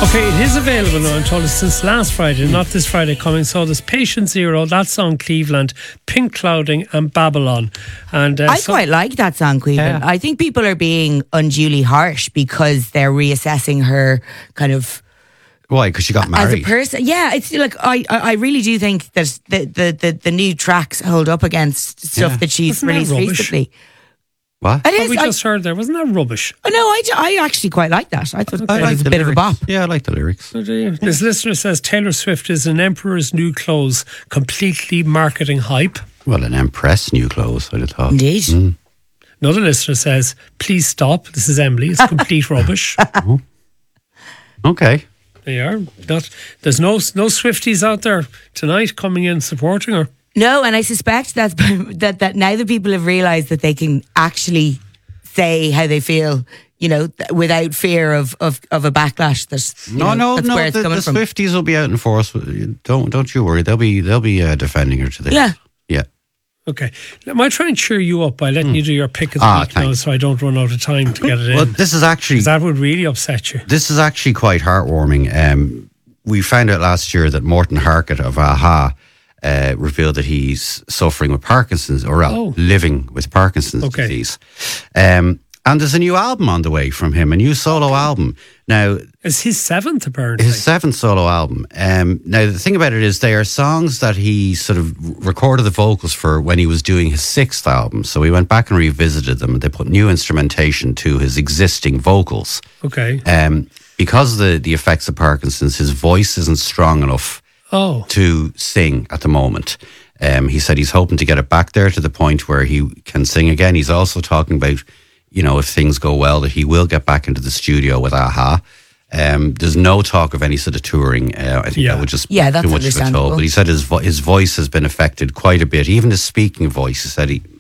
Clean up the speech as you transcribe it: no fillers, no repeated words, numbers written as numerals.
Okay, it is available now, I'm told, since last Friday, not this Friday coming. So there's Patient Zero, that song Cleveland, Pink Clouding and Babylon. And I quite like that song, Cleveland. I think people are being unduly harsh because they're reassessing her kind of... Why? Because she got married. As a person, yeah. It's like I really do think that the new tracks hold up against stuff that she's released recently. What? It is, What we just heard there, wasn't that rubbish? Oh, no, I actually quite like that. I thought it was a bit of a bop. Yeah, I like the lyrics. This listener says Taylor Swift is an emperor's new clothes, completely marketing hype. Well, an empress new clothes, I'd have thought. Indeed. Another listener says, please stop. This is Emily. It's complete rubbish. Okay. They are. There's no Swifties out there tonight coming in supporting her. No, and I suspect that now that people have realised that they can actually say how they feel, you know, without fear of a backlash. That's where it's coming from. The Swifties will be out in force. Don't you worry. They'll be defending her today. Yeah. Yeah. Okay. I might try and cheer you up by letting you do your pick of the week now, so I don't run out of time to get it in. Well, this is actually... 'Cause that would really upset you. This is actually quite heartwarming. We found out last year that Morten Harket of AHA revealed that he's suffering with Parkinson's, or living with Parkinson's disease. And there's a new album on the way from him, a new solo album. Now, it's his seventh, apparently. His seventh solo album. Now, the thing about it is they are songs that he sort of recorded the vocals for when he was doing his sixth album. So we went back and revisited them, and they put new instrumentation to his existing vocals. Okay. Because of the effects of Parkinson's, his voice isn't strong enough to sing at the moment. He said he's hoping to get it back there to the point where he can sing again. He's also talking about, you know, if things go well, that he will get back into the studio with AHA. There's no talk of any sort of touring. I think that would just be that's too much of a toll. But he said his voice has been affected quite a bit. Even his speaking voice, he said